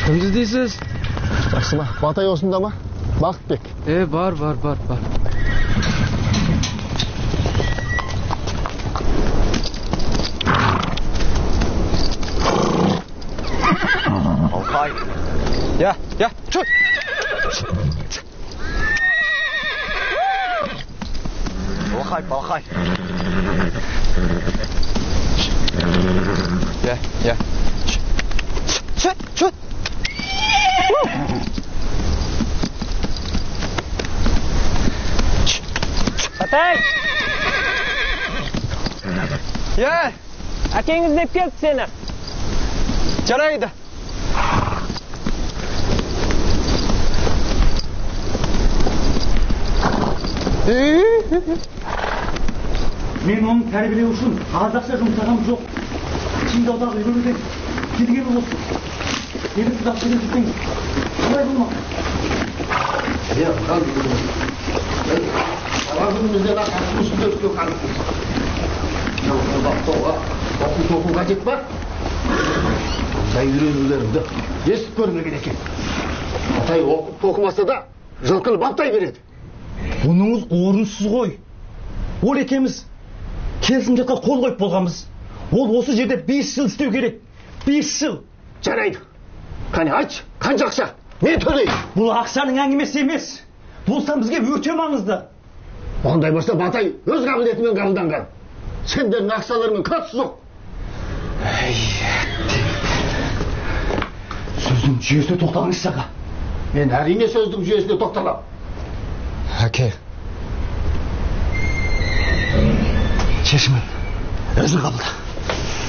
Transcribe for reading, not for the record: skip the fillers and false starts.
Кімді дейсіз? Жақсы ма? Батай осында ма? Бақытбек. Бар. Алқай. Я, чөт. Балқай. Я. Чөт. Батай! Я! Әкеңіз деп келді сені. Жарайды. Мен оны тәрбиелеу үшін аз ақша жұмсағаным жоқ. Шыңдаудағы үйлерден келгені осы. Келіп тұзақ келіп жүрсеңіз, қалай болмақ? Ağzımızda üstünde üstü kalmışız. Topu kaçık var. Atay yürüyünlerinde esip görmek gereken. Atay okumasa da жылқыны баптай береді. Бұныңыз орынсыз ғой. Ол екеміз келісімшартқа қол қойып болғанбыз. Ол осы жерде 5 жыл істеу керек. 5 жыл. Жарайды. Қане айтшы, қанша ақша? Мен төлеймін. Бұл ақшаның әңгімесі емес. Бұл бізге өте маңызды. Ондай болса Батай өз қабілетімен қабылданған. Сендердің ақшаларымен қатысы жоқ. Сөздің жүйесіне тоқталыңыз аға. Мен әрине сөздің жүйесіне тоқталам. Әке. Шешімін өзің қабылда.